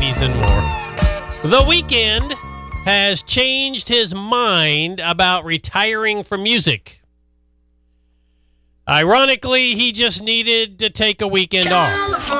these and more. The Weeknd has changed his mind about retiring from music. Ironically, he just needed to take a weekend off.